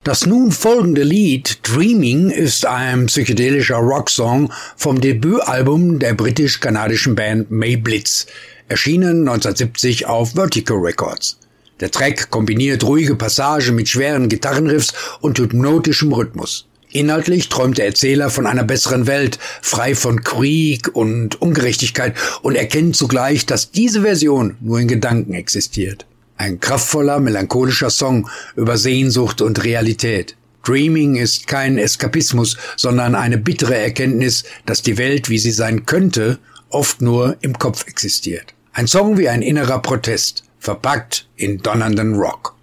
Das nun folgende Lied Dreaming ist ein psychedelischer Rocksong vom Debütalbum der britisch-kanadischen Band May Blitz, erschienen 1970 auf Vertigo Records. Der Track kombiniert ruhige Passagen mit schweren Gitarrenriffs und hypnotischem Rhythmus. Inhaltlich träumt der Erzähler von einer besseren Welt, frei von Krieg und Ungerechtigkeit, und erkennt zugleich, dass diese Version nur in Gedanken existiert. Ein kraftvoller, melancholischer Song über Sehnsucht und Realität. Dreaming ist kein Eskapismus, sondern eine bittere Erkenntnis, dass die Welt, wie sie sein könnte, oft nur im Kopf existiert. Ein Song wie ein innerer Protest, verpackt in donnernden Rock.